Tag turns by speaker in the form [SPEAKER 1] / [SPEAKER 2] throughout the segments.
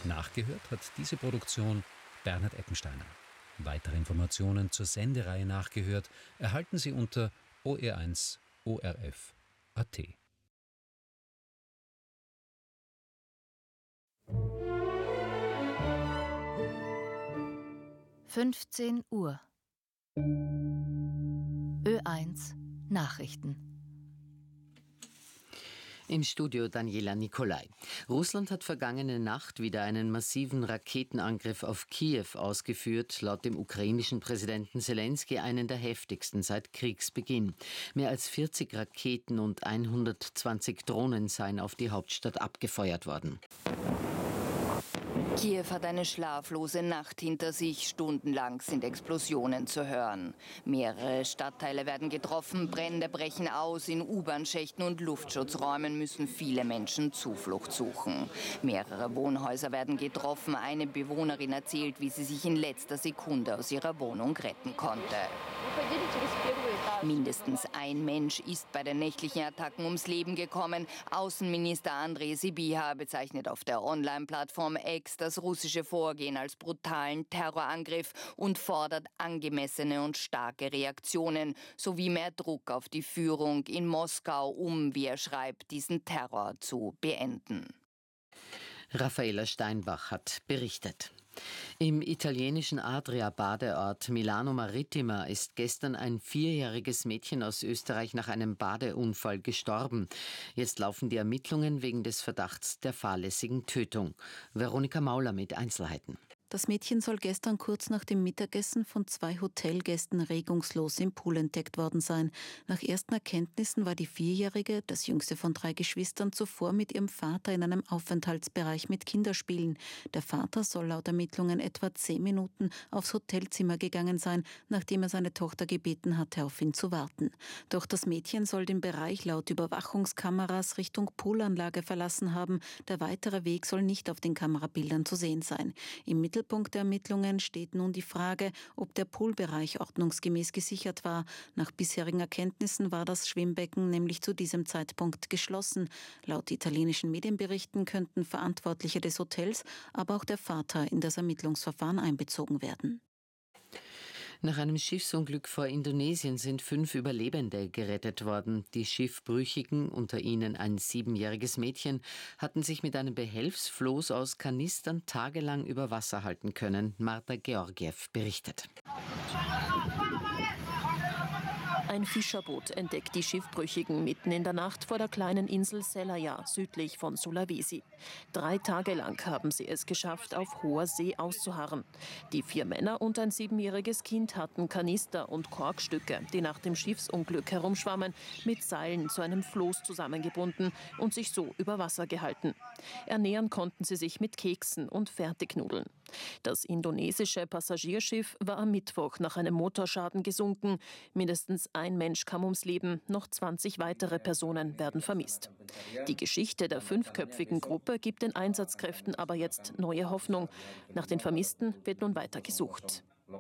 [SPEAKER 1] Nachgehört hat diese Produktion Bernhard Eckensteiner. Weitere Informationen zur Sendereihe Nachgehört erhalten Sie unter OR1 ORF.at.
[SPEAKER 2] 15 Uhr. Ö1 Nachrichten.
[SPEAKER 3] Im Studio Daniela Nicolai. Russland hat vergangene Nacht wieder einen massiven Raketenangriff auf Kiew ausgeführt, laut dem ukrainischen Präsidenten Selenskyj einen der heftigsten seit Kriegsbeginn. Mehr als 40 Raketen und 120 Drohnen seien auf die Hauptstadt abgefeuert worden.
[SPEAKER 4] Kiew hat eine schlaflose Nacht hinter sich. Stundenlang sind Explosionen zu hören. Mehrere Stadtteile werden getroffen, Brände brechen aus. In U-Bahn-Schächten und Luftschutzräumen müssen viele Menschen Zuflucht suchen. Mehrere Wohnhäuser werden getroffen. Eine Bewohnerin erzählt, wie sie sich in letzter Sekunde aus ihrer Wohnung retten konnte. Mindestens ein Mensch ist bei den nächtlichen Attacken ums Leben gekommen. Außenminister Andrej Sybiha bezeichnet auf der Online-Plattform X das russische Vorgehen als brutalen Terrorangriff und fordert angemessene und starke Reaktionen sowie mehr Druck auf die Führung in Moskau, um, wie er schreibt, diesen Terror zu beenden.
[SPEAKER 3] Raffaella Steinbach hat berichtet. Im italienischen Adria-Badeort Milano Marittima ist gestern ein 4-jähriges Mädchen aus Österreich nach einem Badeunfall gestorben. Jetzt laufen die Ermittlungen wegen des Verdachts der fahrlässigen Tötung. Veronika Mauler mit Einzelheiten.
[SPEAKER 5] Das Mädchen soll gestern kurz nach dem Mittagessen von 2 Hotelgästen regungslos im Pool entdeckt worden sein. Nach ersten Erkenntnissen war die 4-Jährige, das jüngste von 3 Geschwistern, zuvor mit ihrem Vater in einem Aufenthaltsbereich mit Kinderspielen. Der Vater soll laut Ermittlungen etwa 10 Minuten aufs Hotelzimmer gegangen sein, nachdem er seine Tochter gebeten hatte, auf ihn zu warten. Doch das Mädchen soll den Bereich laut Überwachungskameras Richtung Poolanlage verlassen haben. Der weitere Weg soll nicht auf den Kamerabildern zu sehen sein. Im Mittelpunkt der Ermittlungen steht nun die Frage, ob der Poolbereich ordnungsgemäß gesichert war. Nach bisherigen Erkenntnissen war das Schwimmbecken nämlich zu diesem Zeitpunkt geschlossen. Laut italienischen Medienberichten könnten Verantwortliche des Hotels, aber auch der Vater in das Ermittlungsverfahren einbezogen werden.
[SPEAKER 3] Nach einem Schiffsunglück vor Indonesien sind 5 Überlebende gerettet worden. Die Schiffbrüchigen, unter ihnen ein 7-jähriges Mädchen, hatten sich mit einem Behelfsfloß aus Kanistern tagelang über Wasser halten können. Marta Georgiev berichtet.
[SPEAKER 6] Ein Fischerboot entdeckt die Schiffbrüchigen mitten in der Nacht vor der kleinen Insel Selayar, südlich von Sulawesi. 3 Tage lang haben sie es geschafft, auf hoher See auszuharren. Die 4 Männer und ein 7-jähriges Kind hatten Kanister und Korkstücke, die nach dem Schiffsunglück herumschwammen, mit Seilen zu einem Floß zusammengebunden und sich so über Wasser gehalten. Ernähren konnten sie sich mit Keksen und Fertignudeln. Das indonesische Passagierschiff war am Mittwoch nach einem Motorschaden gesunken. Mindestens ein Mensch kam ums Leben, noch 20 weitere Personen werden vermisst. Die Geschichte der 5-köpfigen Gruppe gibt den Einsatzkräften aber jetzt neue Hoffnung. Nach den Vermissten wird nun weiter gesucht.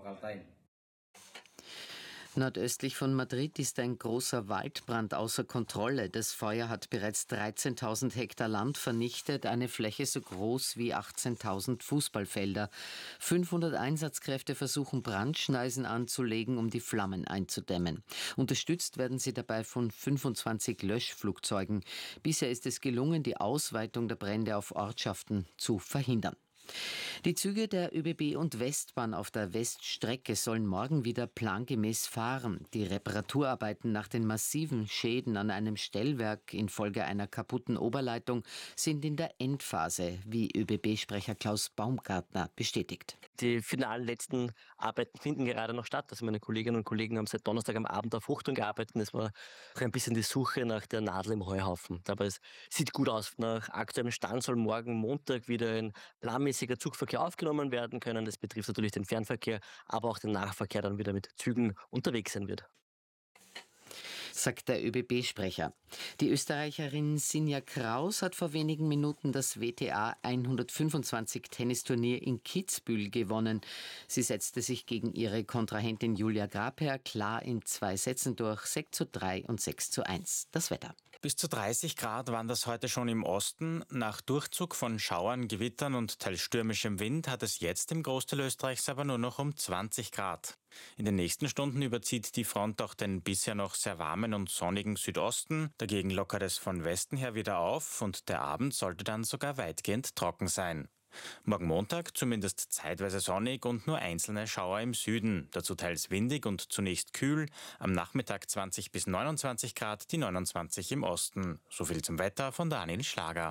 [SPEAKER 3] Nordöstlich von Madrid ist ein großer Waldbrand außer Kontrolle. Das Feuer hat bereits 13.000 Hektar Land vernichtet, eine Fläche so groß wie 18.000 Fußballfelder. 500 Einsatzkräfte versuchen, Brandschneisen anzulegen, um die Flammen einzudämmen. Unterstützt werden sie dabei von 25 Löschflugzeugen. Bisher ist es gelungen, die Ausweitung der Brände auf Ortschaften zu verhindern. Die Züge der ÖBB und Westbahn auf der Weststrecke sollen morgen wieder plangemäß fahren. Die Reparaturarbeiten nach den massiven Schäden an einem Stellwerk infolge einer kaputten Oberleitung sind in der Endphase, wie ÖBB-Sprecher Klaus Baumgartner bestätigt.
[SPEAKER 7] Die finalen letzten Arbeiten finden gerade noch statt. Also meine Kolleginnen und Kollegen haben seit Donnerstag am Abend auf Hochdruck gearbeitet. Es war auch ein bisschen die Suche nach der Nadel im Heuhaufen. Aber es sieht gut aus. Nach aktuellem Stand soll morgen Montag wieder ein planmäßiger Zugverkehr aufgenommen werden können. Das betrifft natürlich den Fernverkehr, aber auch den Nahverkehr dann wieder mit Zügen unterwegs sein wird.
[SPEAKER 3] Sagt der ÖBB-Sprecher. Die Österreicherin Sinja Kraus hat vor wenigen Minuten das WTA 125 Tennisturnier in Kitzbühel gewonnen. Sie setzte sich gegen ihre Kontrahentin Julia Grabherr klar in 2 Sätzen durch, 6:3 und 6:1. Das Wetter.
[SPEAKER 8] Bis zu 30 Grad waren das heute schon im Osten. Nach Durchzug von Schauern, Gewittern und teils stürmischem Wind hat es jetzt im Großteil Österreichs aber nur noch um 20 Grad. In den nächsten Stunden überzieht die Front auch den bisher noch sehr warmen und sonnigen Südosten. Dagegen lockert es von Westen her wieder auf und der Abend sollte dann sogar weitgehend trocken sein. Morgen Montag zumindest zeitweise sonnig und nur einzelne Schauer im Süden. Dazu teils windig und zunächst kühl. Am Nachmittag 20 bis 29 Grad, die 29 im Osten. Soviel zum Wetter von Daniel Schlager.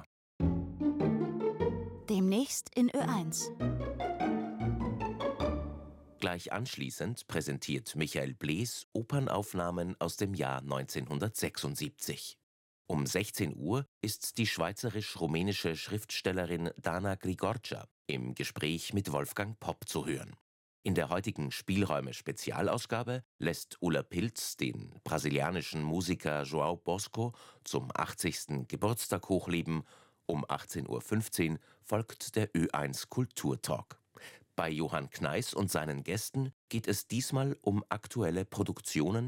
[SPEAKER 2] Demnächst in Ö1.
[SPEAKER 9] Gleich anschließend präsentiert Michael Blees Opernaufnahmen aus dem Jahr 1976. Um 16 Uhr ist die schweizerisch-rumänische Schriftstellerin Dana Grigorcia im Gespräch mit Wolfgang Popp zu hören. In der heutigen Spielräume-Spezialausgabe lässt Ulla Pilz den brasilianischen Musiker João Bosco zum 80. Geburtstag hochleben. Um 18:15 Uhr folgt der Ö1 Kulturtalk. Bei Johann Kneiß und seinen Gästen geht es diesmal um aktuelle Produktionen